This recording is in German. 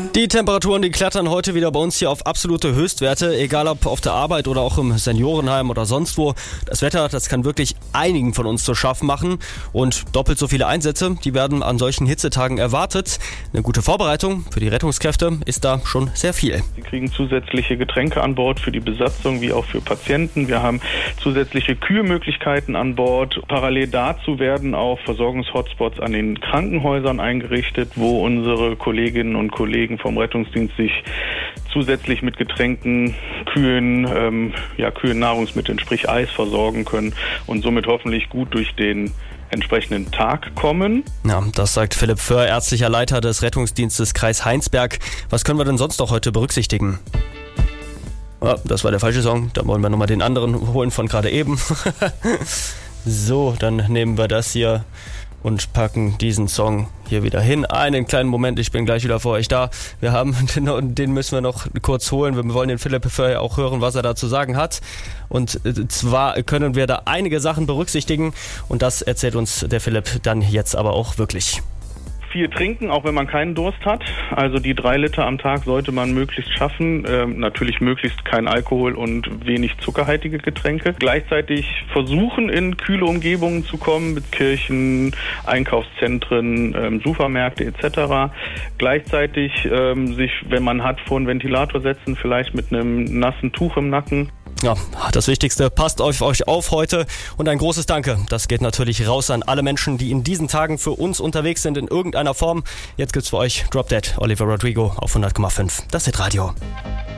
Die Temperaturen, die klettern heute wieder bei uns hier auf absolute Höchstwerte, egal ob auf der Arbeit oder auch im Seniorenheim oder sonst wo. Das Wetter, das kann wirklich einigen von uns zu schaffen machen und doppelt so viele Einsätze, die werden an solchen Hitzetagen erwartet. Eine gute Vorbereitung für die Rettungskräfte ist da schon sehr viel. Sie kriegen zusätzliche Getränke an Bord für die Besatzung wie auch für Patienten. Wir haben zusätzliche Kühlmöglichkeiten an Bord. Parallel dazu werden auch Versorgungshotspots an den Krankenhäusern eingerichtet, wo unsere Kolleginnen und Kollegen vom Rettungsdienst sich zusätzlich mit Getränken, kühlen Nahrungsmitteln, sprich Eis, versorgen können und somit hoffentlich gut durch den entsprechenden Tag kommen. Ja, das sagt Philipp Föhr, ärztlicher Leiter des Rettungsdienstes Kreis Heinsberg. Was können wir denn sonst noch heute berücksichtigen? Oh, das war der falsche Song, da wollen wir nochmal den anderen holen von gerade eben. So, dann nehmen wir das hier und packen diesen Song hier wieder hin. Einen kleinen Moment, ich bin gleich wieder für euch da. Den müssen wir noch kurz holen. Wir wollen den Philipp Föhr auch hören, was er da zu sagen hat. Und zwar können wir da einige Sachen berücksichtigen und das erzählt uns der Philipp dann jetzt aber auch wirklich. Viel trinken, auch wenn man keinen Durst hat. Also die 3 Liter am Tag sollte man möglichst schaffen. Natürlich möglichst kein Alkohol und wenig zuckerhaltige Getränke. Gleichzeitig versuchen, in kühle Umgebungen zu kommen, mit Kirchen, Einkaufszentren, Supermärkte etc. Gleichzeitig sich, wenn man hat, vor einen Ventilator setzen, vielleicht mit einem nassen Tuch im Nacken. Ja, das Wichtigste, passt auf euch auf heute und ein großes Danke. Das geht natürlich raus an alle Menschen, die in diesen Tagen für uns unterwegs sind in irgendeiner Form. Jetzt gibt's für euch Drop Dead, Olivia Rodrigo auf 100,5. Das Hitradio.